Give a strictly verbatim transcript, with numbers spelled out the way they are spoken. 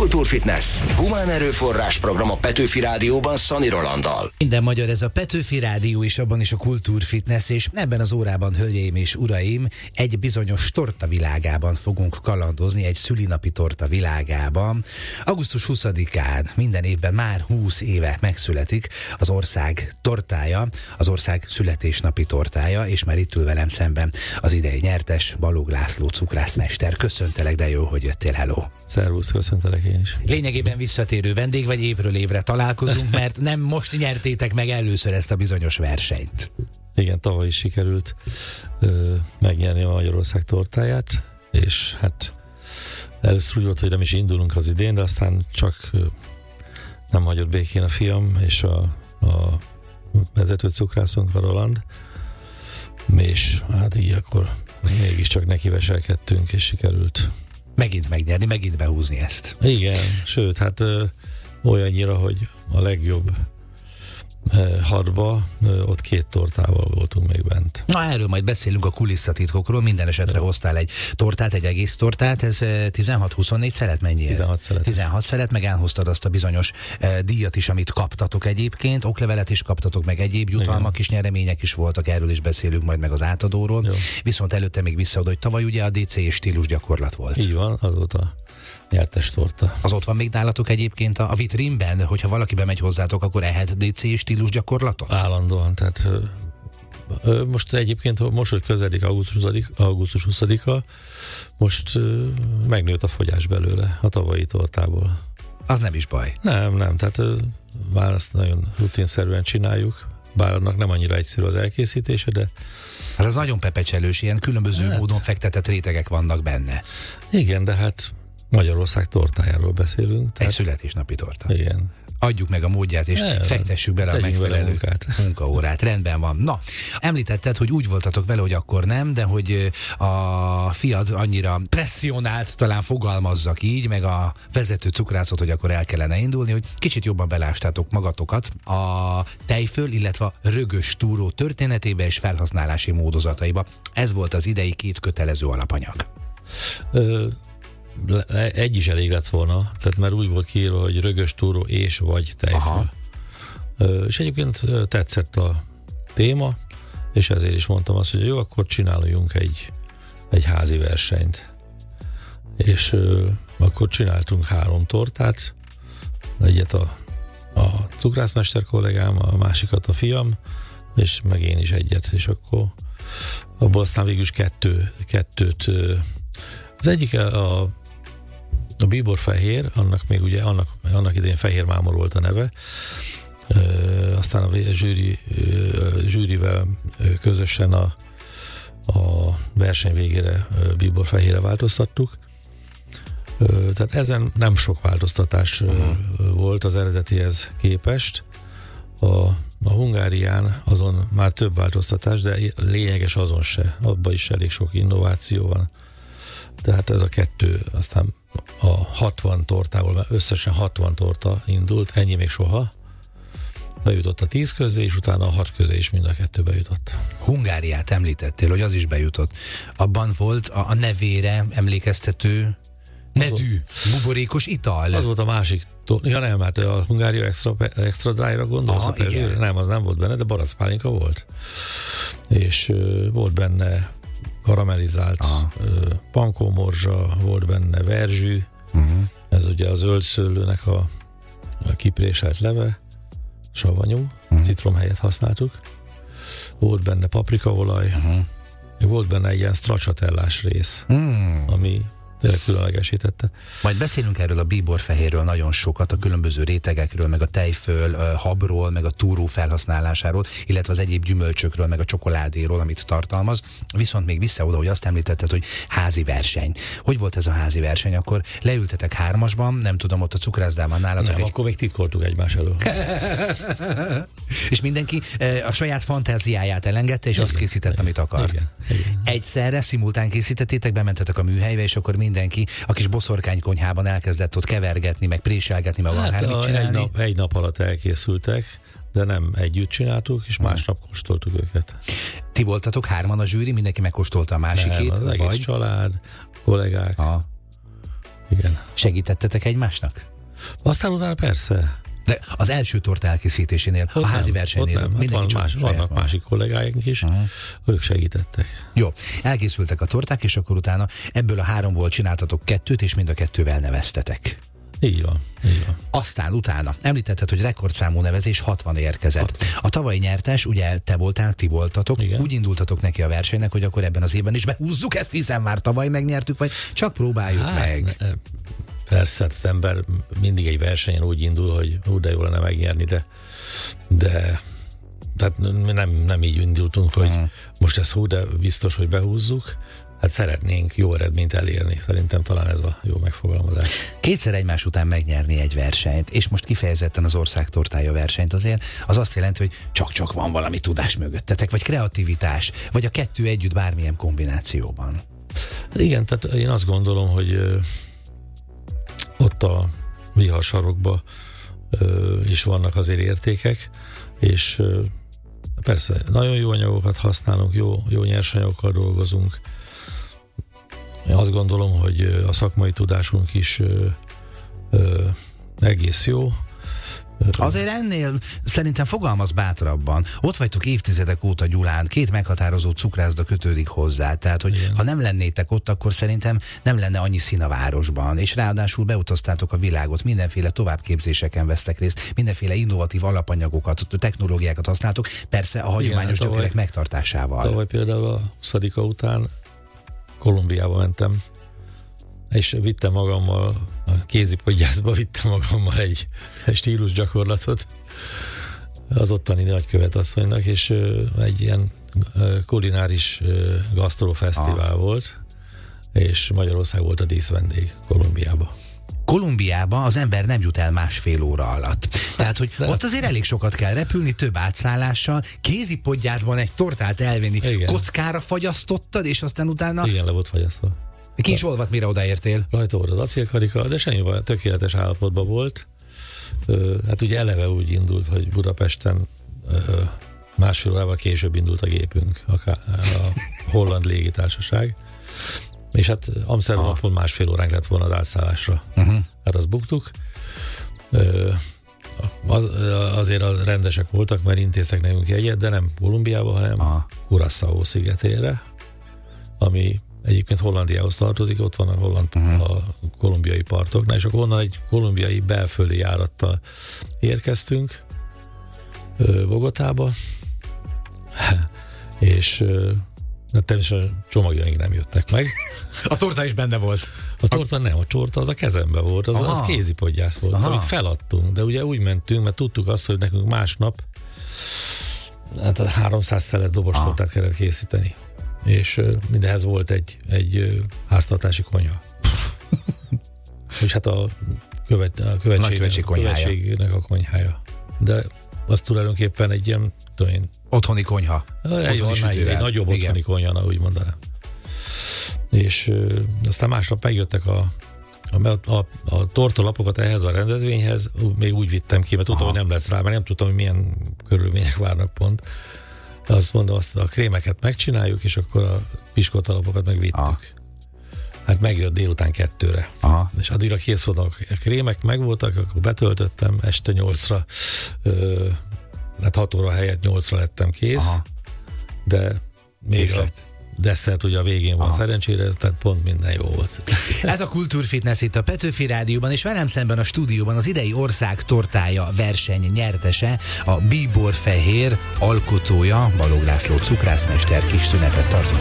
Kultúrfitness. Humán erőforrás program a Petőfi Rádióban Szani Rolanddal. Minden magyar, ez a Petőfi Rádió, és abban is a Kultúrfitness, és ebben az órában, hölgyeim és uraim, egy bizonyos torta világában fogunk kalandozni, egy szülinapi torta világában. augusztus huszadikán minden évben már húsz éve megszületik az ország tortája, az ország születésnapi tortája, és már itt ül velem szemben az idei nyertes, Balogh László cukrászmester. Köszöntelek, de jó, hogy jöttél, hello! Szervusz, köszöntelek én is. Lényegében visszatérő vendég, vagy évről évre találkozunk, mert nem most nyertétek meg először ezt a bizonyos versenyt. Igen, tavaly is sikerült ö, megnyerni a Magyarország tortáját, és hát először úgy volt, hogy nem is indulunk az idén, de aztán csak ö, nem hagyott békén a fiam, és a, a vezető cukrászunk, a Roland, és hát így akkor mégiscsak nekiveselkedtünk, és sikerült megint megnyerni, megint behúzni ezt. Igen, sőt, hát ö, olyannyira, hogy a legjobb ö, hadba, ö, ott két tortával voltunk még bent. Na, erről majd beszélünk, a kulisszatitkokról. Minden esetre hoztál egy tortát, egy egész tortát, ez tizenhat huszonnégy szelet, mennyi ez? tizenhat szelet. tizenhat szelet, meg elhoztad azt a bizonyos eh, díjat is, amit kaptatok egyébként, oklevelet is kaptatok, meg egyéb jutalmak is, nyeremények is voltak, erről is beszélünk majd, meg az átadóról. Jó. Viszont előtte még visszaoda, hogy tavaly ugye a dé cé stílus gyakorlat volt. Így van, azóta nyertes torta. Az ott van még nálatok egyébként a, a vitrínben, hogyha valaki bemegy hozzátok, akkor ehet dé cé stílus gyakorlatot? Állandóan, tehát ö, ö, most egyébként, most, hogy közeledik augusztus huszadika, most ö, megnőtt a fogyás belőle a tavalyi tortából. Az nem is baj. Nem, nem, tehát ö, már azt nagyon rutinszerűen csináljuk, bár annak nem annyira egyszerű az elkészítése, de hát az nagyon pepecselős, ilyen különböző hát módon fektetett rétegek vannak benne. Igen, de hát Magyarország tortájáról beszélünk. Tehát egy születésnapi torta. Igen. Adjuk meg a módját, és ne, fektessük bele a megfelelő munkaórát. Rendben van. Na, említetted, hogy úgy voltatok vele, hogy akkor nem, de hogy a fiad annyira presszionált, talán fogalmazzak így, meg a vezető cukrászot, hogy akkor el kellene indulni, hogy kicsit jobban belástátok magatokat a tejföl, illetve a rögös túró történetébe és felhasználási módozataiba. Ez volt az idei két kötelező alapanyag. Ö Egy is elég lett volna, tehát már úgy volt kiírva, hogy rögös túró és vagy tejföl. És egyébként tetszett a téma, és ezért is mondtam azt, hogy jó, akkor csináljunk egy, egy házi versenyt. És uh, akkor csináltunk három tortát, egyet a, a cukrászmester kollégám, a másikat a fiam, és meg én is egyet, és akkor abból aztán végül is kettő, kettőt uh, az egyik a, a bíborfehér, annak még ugye, annak, annak idején Fehér Mámor volt a neve, e, aztán a zsűri, a zsűrivel közösen a, a verseny végére bíborfehérre változtattuk. E, tehát ezen nem sok változtatás uh-huh. volt az eredetihez képest. A, a Hungárián azon már több változtatás, de lényeges azon se. Abban is elég sok innováció van. Tehát ez a kettő, aztán a hatvan tortával, mert összesen hatvan torta indult, ennyi még soha. Bejutott a tíz közé, és utána a hat közé is mind a kettő bejutott. Hungáriát említettél, hogy az is bejutott. Abban volt a, a nevére emlékeztető nedű, buborékos ital. Az volt a másik, ja nem, hát a Hungária extra, extra dry-ra gondolsz? Aha, igen. Nem, az nem volt benne, de barackpálinka volt. És uh, volt benne karamellizált uh, pankómorzsa, volt benne verzsű, uh-huh. ez ugye a zöldszőlőnek a, a kipréselt leve, savanyú, uh-huh. citrom helyett használtuk. Volt benne paprikaolaj, uh-huh. volt benne egy ilyen stracciatellás rész, uh-huh. ami tényleg különlegesítette. Majd beszélünk erről a bíborfehérről nagyon sokat, a különböző rétegekről, meg a tejföl, habról, meg a túró felhasználásáról, illetve az egyéb gyümölcsökről, meg a csokoládéról, amit tartalmaz. Viszont még vissza oda, hogy azt említetted, hogy házi verseny. Hogy volt ez a házi verseny? Akkor leültetek hármasban, nem tudom, ott a cukrászdában nálatok. Nem, egy... akkor még titkoltuk egymás elől. És mindenki a saját fantáziáját elengedte, és igen, azt készített, igen, amit akart. Igen, igen. Egyszerre, szimultán készítettétek, bementetek a műhelybe, és akkor mindenki a kis boszorkánykonyhában elkezdett ott kevergetni, meg préselgetni, meg hát akármit csinálni. Egy nap, egy nap alatt elkészültek, de nem együtt csináltuk, és másnap kóstoltuk őket. Ti voltatok hárman a zsűri, mindenki megkóstolta a másikét? Nem, az egész vagy? Család, kollégák. Ha. Igen. Segítettetek egymásnak? Aztán utána persze. De az első torta elkészítésénél, ott a házi nem, versenynél nem, mindenki van más, vannak van. Másik kollégáink is, uh-huh. ők segítettek. Jó, elkészültek a torták, és akkor utána ebből a háromból csináltatok kettőt, és mind a kettővel neveztetek. Így van, így van. Aztán utána említetted, hogy rekordszámú nevezés hatvan érkezett. A tavalyi nyertes, ugye te voltál, ti voltatok, igen. Úgy indultatok neki a versenynek, hogy akkor ebben az évben is behúzzuk ezt, hiszen már tavaly megnyertük, vagy csak próbáljuk hát, meg. Ne, persze, az ember mindig egy versenyen úgy indul, hogy úgy de jó lenne megnyerni, de, de tehát nem, nem így indultunk, hogy uh-huh. most ez hú, de biztos, hogy behúzzuk. Hát szeretnénk jó eredményt elérni. Szerintem talán ez a jó megfogalmazás. Kétszer egymás után megnyerni egy versenyt, és most kifejezetten az ország tortája versenyt azért, az azt jelenti, hogy csak-csak van valami tudás mögöttetek, vagy kreativitás, vagy a kettő együtt bármilyen kombinációban. Igen, tehát én azt gondolom, hogy ö, ott a vihar sarokban ö, is vannak azért értékek, és ö, persze nagyon jó anyagokat használunk, jó, jó nyersanyagokkal dolgozunk. Én azt gondolom, hogy a szakmai tudásunk is ö, ö, egész jó. Azért ennél szerintem fogalmaz bátrabban. Ott vagytok évtizedek óta Gyulán, két meghatározó cukrászda kötődik hozzá. Tehát, hogy igen. Ha nem lennétek ott, akkor szerintem nem lenne annyi szín a városban. És ráadásul beutaztátok a világot, mindenféle továbbképzéseken vesztek részt, mindenféle innovatív alapanyagokat, technológiákat használtok, persze a hagyományos igen, gyökerek megtartásával. Tavaly például a huszadika után Kolumbiába mentem, és vittem magammal, a kézipodgyászba vittem magammal egy, egy stílus gyakorlatot az ottani nagykövetasszonynak, és egy ilyen kulináris gasztrofesztivál ah. volt, és Magyarország volt a díszvendég Kolumbiába. Kolumbiába az ember nem jut el másfél óra alatt. Tehát, hogy de. Ott azért elég sokat kell repülni, több átszállással, kézipodgyászban egy tortát elvinni, igen. Kockára fagyasztottad, és aztán utána... Igen, le volt fagyasztva. Ki is olvadt, mire odaértél? Rajta volt az acélkarika, de semmi baj, tökéletes állapotban volt. Hát ugye eleve úgy indult, hogy Budapesten másfél órával később indult a gépünk, a, a holland légitársaság. És hát Amsterdamon másfél óránk lett volna az átszállásra. Uh-huh. Hát azt buktuk. Az, azért a rendesek voltak, mert intéztek nekünk jegyet, de nem Kolumbiába, hanem uh-huh. Curaçao szigetére, ami egyébként Hollandiához tartozik, ott van a, holland, uh-huh. a kolumbiai partoknál, és akkor onnan egy kolumbiai belföldi járattal érkeztünk Bogotába, és de természetesen csomagjaink nem jöttek meg. A torta is benne volt. A torta nem, a torta az a kezembe volt, az, az kézipodgyász volt, aha. Amit feladtunk, de ugye úgy mentünk, mert tudtuk azt, hogy nekünk másnap hát háromszáz szelet dobos tortát kellett készíteni. És mindenhez volt egy, egy háztartási konyha. És hát a, követ, a követség, követségnek a konyhája. De az tulajdonképpen egy ilyen, tudom én, otthoni konyha. Egy, otthoni egy, egy nagyobb igen. Otthoni konyha, na, úgy mondanám. És ö, aztán másnap megjöttek a, a, a, a tortalapokat ehhez a rendezvényhez, még úgy vittem ki, mert tudtam, aha. hogy nem lesz rá, mert nem tudtam, hogy milyen körülmények várnak pont. Azt mondom, azt a krémeket megcsináljuk, és akkor a piskótalapokat megvittük. Aha. Hát megjött délután kettőre. Aha. És addigra kész voltak a krémek, megvoltak, akkor betöltöttem este nyolcra, ö, hát hat óra helyett nyolcra lettem kész, aha. De még készlet. A desszert ugye a végén van, aha. Szerencsére, tehát pont minden jó volt. Ez a Kultúrfitness itt a Petőfi Rádióban, és velem szemben a stúdióban az idei ország tortája verseny nyertese, a Bíbor Fehér alkotója, Balogh László cukrászmester. Kis szünetet tartunk.